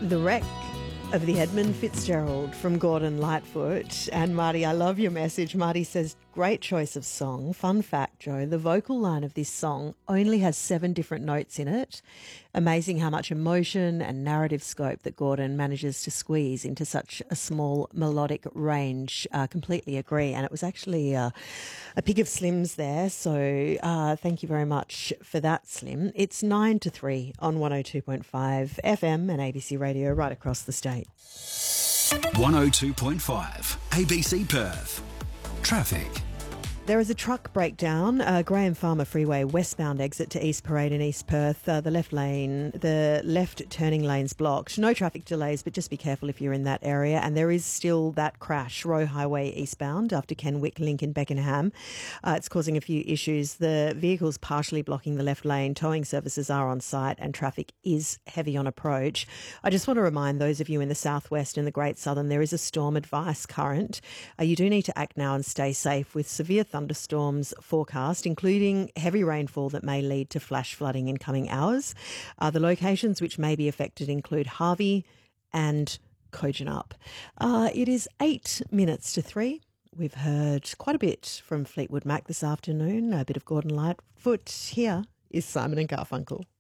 The Wreck of the Edmund Fitzgerald from Gordon Lightfoot. And Marty, I love your message. Marty says, great choice of song. Fun fact, Joe, the vocal line of this song only has 7 different notes in it. Amazing how much emotion and narrative scope that Gordon manages to squeeze into such a small melodic range. Completely agree. And it was actually a pick of Slim's there. So thank you very much for that, Slim. It's 9 to 3 on 102.5 FM and ABC Radio right across the state. 102.5 ABC Perth. Traffic. There is a truck breakdown, Graham Farmer Freeway westbound exit to East Parade in East Perth. The left turning lane's blocked. No traffic delays, but just be careful if you're in that area. And there is still that crash, Roe Highway eastbound after Kenwick Link in Beckenham. It's causing a few issues. The vehicle's partially blocking the left lane. Towing services are on site and traffic is heavy on approach. I just want to remind those of you in the southwest and the Great Southern, there is a storm advice current. You do need to act now and stay safe with severe thunderstorms forecast, including heavy rainfall that may lead to flash flooding in coming hours. The locations which may be affected include Harvey and Kojonup. It is 8 minutes to 3. We've heard quite a bit from Fleetwood Mac this afternoon, a bit of Gordon Lightfoot. Here is Simon and Garfunkel.